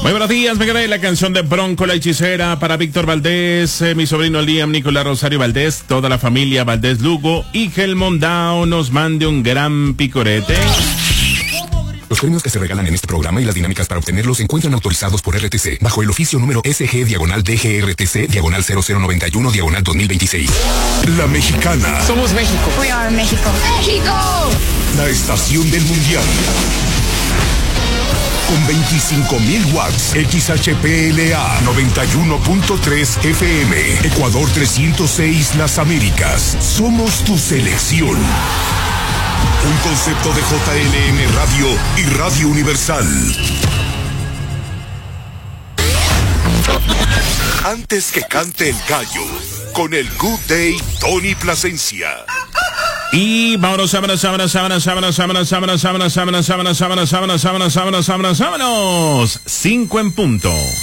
Muy buenos días, me quedé la canción de Bronco la hechicera para Víctor Valdés, mi sobrino Liam, Nicolás Rosario Valdés, toda la familia Valdés Lugo y que el Mondao nos mande un gran picorete. Los premios que se regalan en este programa y las dinámicas para obtenerlos se encuentran autorizados por RTC bajo el oficio número SG/DGRTC/0091/2026. La Mexicana. Somos México. We are México. ¡México! La estación del mundial. Con 25,000 watts, XHPLA 91.3 FM, Ecuador 306 Las Américas. Somos tu selección. Un concepto de JLM Radio y Radio Universal. Antes que cante el gallo, con el Good Day Tony Plasencia. Y vámonos. 5 en punto.